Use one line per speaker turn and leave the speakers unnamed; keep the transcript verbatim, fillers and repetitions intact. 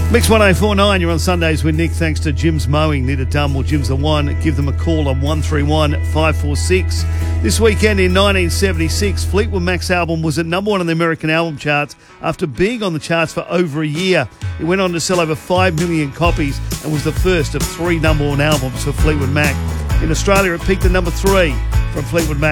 Mix one oh four nine, you're on Sundays with Nick. Thanks to Jim's Mowing. Need a dumb or Jim's the one. Give them a call on one three one, five four six. This weekend in nineteen seventy-six, Fleetwood Mac's album was at number one on the American album charts after being on the charts for over a year. It went on to sell over five million copies and was the first of three number one albums for Fleetwood Mac. In Australia, it peaked at number three from Fleetwood Mac.